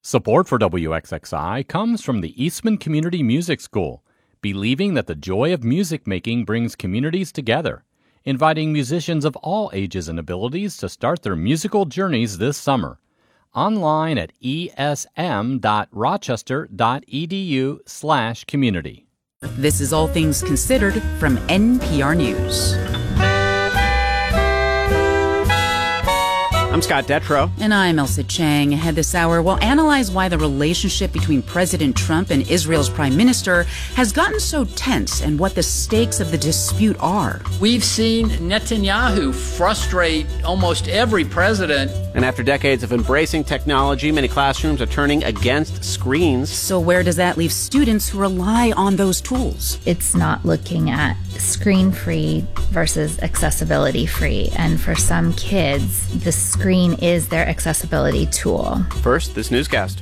Support for WXXI comes from the Eastman Community Music School, believing that the joy of music making brings communities together, inviting musicians of all ages and abilities to start their musical journeys this summer. Online at esm.rochester.edu/community. This is All Things Considered from NPR News. I'm Scott Detrow. And I'm Elsa Chang. Ahead this hour, we'll analyze why the relationship between President Trump and Israel's prime minister has gotten so tense and what the stakes of the dispute are. We've seen Netanyahu frustrate almost every president. And after decades of embracing technology, many classrooms are turning against screens. So where does that leave students who rely on those tools? It's not looking at screen-free versus accessibility-free. And for some kids, the screen is their accessibility tool. First, this newscast.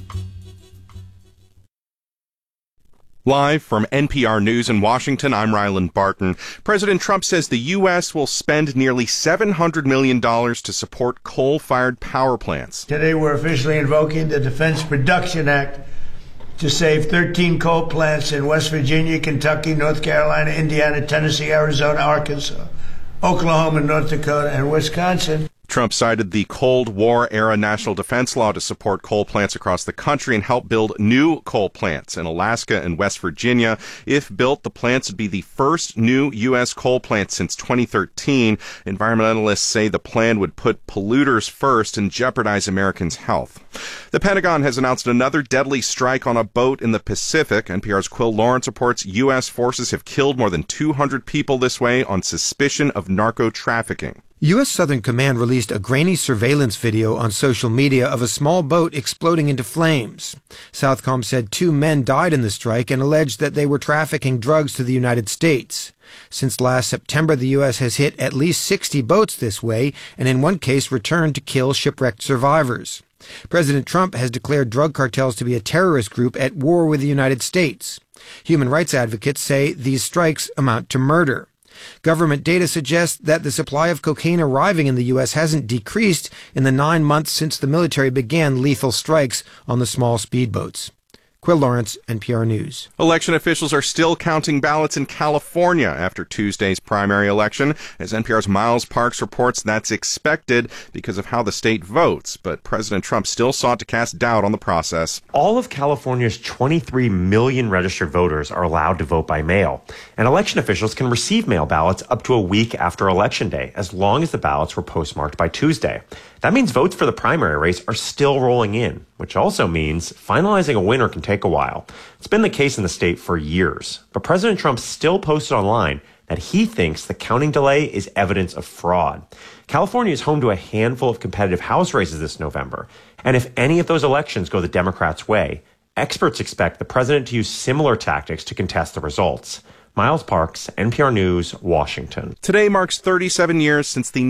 Live from NPR News in Washington, I'm Ryland Barton. President Trump says the U.S. will spend nearly $700 million to support coal-fired power plants. Today we're officially invoking the Defense Production Act to save 13 coal plants in West Virginia, Kentucky, North Carolina, Indiana, Tennessee, Arizona, Arkansas, Oklahoma, North Dakota, and Wisconsin. Trump cited the Cold War-era national defense law to support coal plants across the country and help build new coal plants in Alaska and West Virginia. If built, the plants would be the first new U.S. coal plants since 2013. Environmentalists say the plan would put polluters first and jeopardize Americans' health. The Pentagon has announced another deadly strike on a boat in the Pacific. NPR's Quill Lawrence reports U.S. forces have killed more than 200 people this way on suspicion of narco-trafficking. U.S. Southern Command released a grainy surveillance video on social media of a small boat exploding into flames. Southcom said 2 men died in the strike and alleged that they were trafficking drugs to the United States. Since last September, the U.S. has hit at least 60 boats this way, and in one case returned to kill shipwrecked survivors. President Trump has declared drug cartels to be a terrorist group at war with the United States. Human rights advocates say these strikes amount to murder. Government data suggests that the supply of cocaine arriving in the U.S. hasn't decreased in the 9 months since the military began lethal strikes on the small speedboats. Quill Lawrence, NPR News. Election officials are still counting ballots in California after Tuesday's primary election. As NPR's Miles Parks reports, that's expected because of how the state votes. But President Trump still sought to cast doubt on the process. All of California's 23 million registered voters are allowed to vote by mail. And election officials can receive mail ballots up to a week after Election Day, as long as the ballots were postmarked by Tuesday. That means votes for the primary race are still rolling in, which also means finalizing a winner can take a while. It's been the case in the state for years. But President Trump still posted online that he thinks the counting delay is evidence of fraud. California is home to a handful of competitive House races this November. And if any of those elections go the Democrats' way, experts expect the president to use similar tactics to contest the results. Miles Parks, NPR News, Washington. Today marks 37 years since the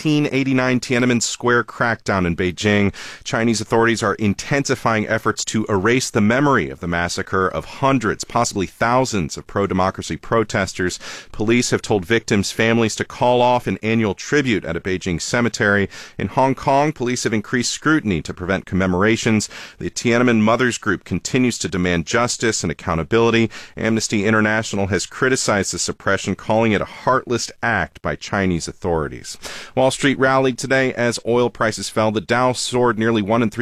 1989 Tiananmen Square crackdown in Beijing. Chinese authorities are intensifying efforts to erase the memory of the massacre of hundreds, possibly thousands of pro-democracy protesters. Police have told victims' families to call off an annual tribute at a Beijing cemetery. In Hong Kong, police have increased scrutiny to prevent commemorations. The Tiananmen Mothers Group continues to demand justice and accountability. Amnesty International has criticized the suppression, calling it a heartless act by Chinese authorities. Wall Street rallied today as oil prices fell. The Dow soared nearly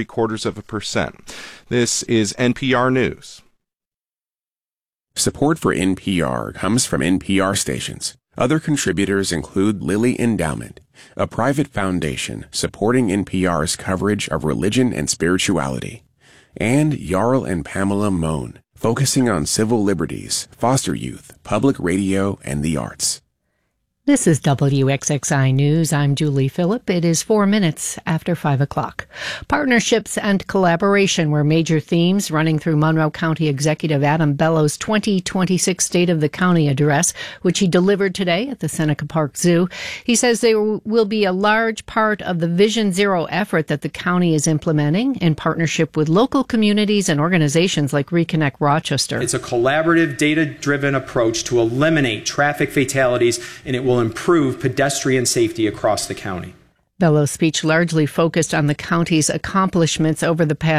1.75%. This is NPR News. Support for NPR comes from NPR stations. Other contributors include Lilly Endowment, a private foundation supporting NPR's coverage of religion and spirituality, and Jarl and Pamela Mohn, focusing on civil liberties, foster youth, public radio, and the arts. This is WXXI News. I'm Julie Phillip. It is 4 minutes after 5 o'clock. Partnerships and collaboration were major themes running through Monroe County Executive Adam Bellows' 2026 State of the County address, which he delivered today at the Seneca Park Zoo. He says they will be a large part of the Vision Zero effort that the county is implementing in partnership with local communities and organizations like Reconnect Rochester. It's a collaborative, data-driven approach to eliminate traffic fatalities, and it will improve pedestrian safety across the county. Bellows' speech largely focused on the county's accomplishments over the past